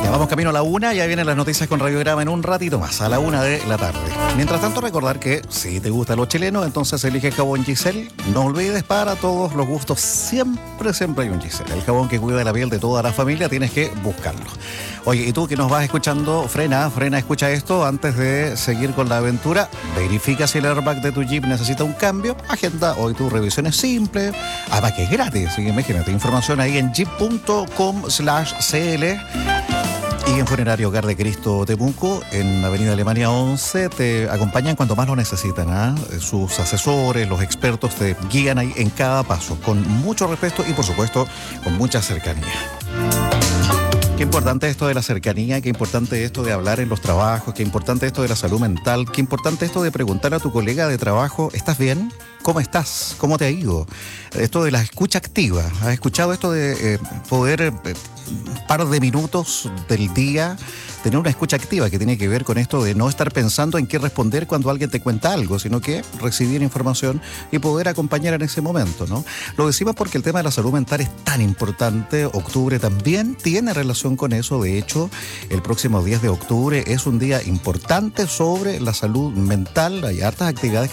Ya vamos camino a la 1, ya vienen las noticias con Radiograma en un ratito más, a la 1 de la tarde. Mientras tanto, recordar que si te gusta lo chileno, entonces elige jabón Giselle. No olvides, para todos los gustos, siempre hay un Giselle. El jabón que cuida la piel de toda la familia, tienes que buscarlo. Oye, y tú que nos vas escuchando, frena, escucha esto antes de seguir con la aventura. Verifica si el airbag de tu Jeep necesita un cambio. Agenda hoy tu revisión es simple. Además que es gratis, así que imagínate, información ahí en jeep.com/cl. Y en Funerario Hogar de Cristo Temuco, en Avenida Alemania 11, te acompañan cuando más lo necesitan. Sus asesores, los expertos te guían ahí en cada paso, con mucho respeto y, por supuesto, con mucha cercanía. Qué importante esto de la cercanía, qué importante esto de hablar en los trabajos, qué importante esto de la salud mental, qué importante esto de preguntar a tu colega de trabajo, ¿estás bien? ¿Cómo estás? ¿Cómo te ha ido? Esto de la escucha activa. ¿Has escuchado esto de poder par de minutos del día tener una escucha activa, que tiene que ver con esto de no estar pensando en qué responder cuando alguien te cuenta algo, sino que recibir información y poder acompañar en ese momento, ¿no? Lo decimos porque el tema de la salud mental es tan importante. Octubre también tiene relación con eso. De hecho, el próximo 10 de octubre es un día importante sobre la salud mental. Hay hartas actividades